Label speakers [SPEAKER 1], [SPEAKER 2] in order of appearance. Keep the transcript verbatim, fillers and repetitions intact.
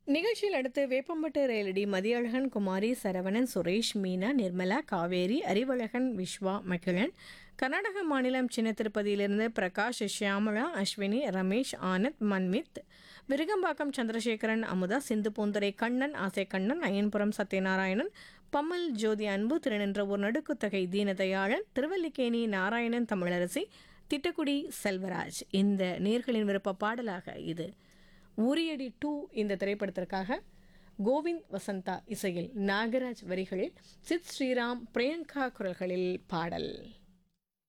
[SPEAKER 1] நிகழ்ச்சியில் அடுத்து வேப்பம்பட்டு ரயிலடி மதியழகன், குமாரி, சரவணன், சுரேஷ், மீனா, நிர்மலா, காவேரி, அறிவழகன், விஸ்வா, மகிழன். கர்நாடக மாநிலம் சின்ன திருப்பதியிலிருந்து பிரகாஷ், ஷியாமளா, அஸ்வினி, ரமேஷ், ஆனந்த், மன்மித். விருகம்பாக்கம் சந்திரசேகரன், அமுதா, சிந்து பூந்தரை, கண்ணன், ஆசை கண்ணன், அயன்புரம் சத்யநாராயணன், பம்மல் ஜோதி, அன்பு, திருநின்றவூர் நடுக்குத்தகை தீனதயாளன், திருவல்லிக்கேணி நாராயணன், தமிழரசி, திட்டக்குடி செல்வராஜ். இந்த நேர்களின் விருப்ப பாடலாக இது உரியடி டூ இந்த திரைப்படத்திற்காக கோவிந்த் வசந்தா இசையில் நாகராஜ் வரிகளில் சித் ஸ்ரீராம், பிரியங்கா குரல்களில் பாடல்.